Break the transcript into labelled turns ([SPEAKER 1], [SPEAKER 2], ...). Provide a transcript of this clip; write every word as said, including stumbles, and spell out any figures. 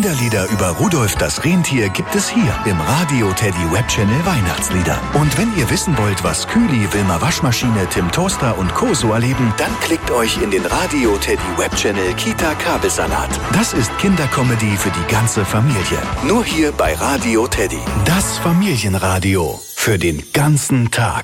[SPEAKER 1] Kinderlieder über Rudolf das Rentier gibt es hier im Radio Teddy Webchannel Weihnachtslieder. Und wenn ihr wissen wollt, was Kühli, Wilma Waschmaschine, Tim Toaster und Co. so erleben, dann klickt euch in den Radio Teddy Webchannel Kita Kabelsalat. Das ist Kindercomedy für die ganze Familie. Nur hier bei Radio Teddy. Das Familienradio für den ganzen Tag.